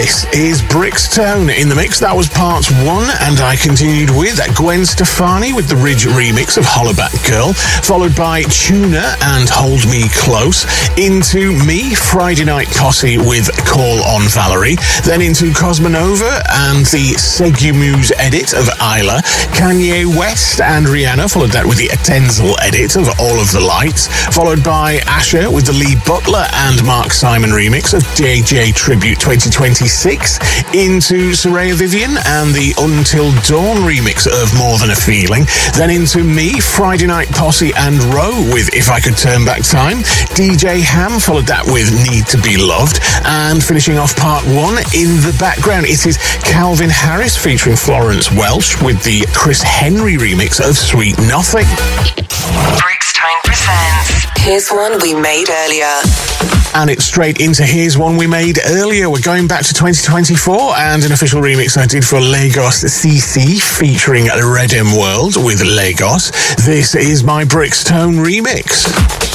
This is Brixton in the mix. That was part one, and I continued with Gwen Stefani with the Ridge remix of Hollaback Girl, followed by Tuna and Hold Me Close, into Me, Friday Night Posse with Call on Valerie, then into Cosmonova and the Segumuse edit of Isla, Kanye West and Rihanna followed that with the Atenzel edit of All of the Lights, followed by Asher with the Lee Butler and Mark Simon remix of JJ Tribute 2026, into Soraya Vivian and the Until Dawn remix of More Than a Feeling, then into Me, Friday Night Posse and Roe with If I Could Turn Back Time, DJ Ham followed that with Need to Be Loved, and finishing off part one in the background, it is Calvin Harris featuring Florence Welch with the Chris Henry remix of Sweet Nothing. Brixton presents Here's One We Made Earlier. And it's straight into Here's One We Made Earlier. We're going back to 2024 and an official remix I did for Lagos CC featuring Redem World with Lagos. This is my Brixton remix.